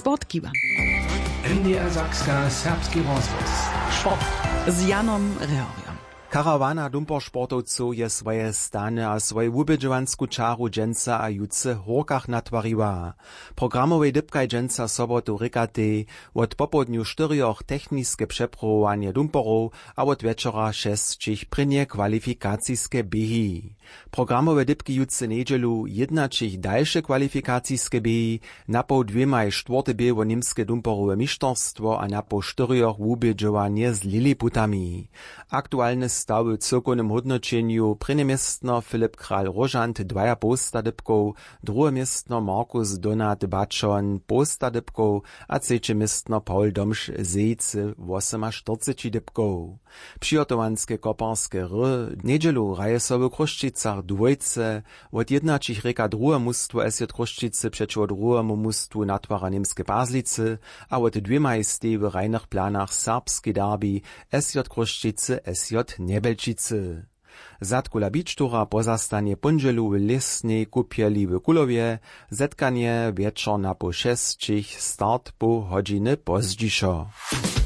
Kurt Kiwa. NDR Sakska serbski rozhlas. Sport. Z Janom Rehoriom. Karawana dumpersportowców je swoje stany a swoje wubědźowansku čaru dženca a jutce horkach natwariła. Programowej dybkaj dženca sobotu rikatej, od popodniu 4 techniske przeprowowanie dumperów, a od wieczora 6 prynie kwalifikacijske běhy. Programowe dybki jutce nedźelu 1 dalsze kwalifikacijske běhy, napo 2 4. běh o nimske dumperowe mišterstwo a napo 4 wubědźowanie z liliputami. Aktualne stawy w cyrkownym hodnočenju prine miestno Filip Kral-Rožant 2 posta dybków, drugie miestno Markus Donat Bačon posta dybków, a trzecie miestno Paul Domš-Zejce 48 dybków. Przygotowanskie koparskie ry nedźelu raje so w Kruščicach dwójce, od 1 reka drugie mustwo SJ Kruščice przeciw drugiemu mustwu natwara niemskie Bazlice, a od 2 stej w rajnych planach serbskie derby SJ Kruščice SJ Nebelčice. Zatkula bičtura pozastanie ponželu w Lesnej kupieli w Kulowie, zetkanie wieczor na po 6, start po godziny pozdźiszo.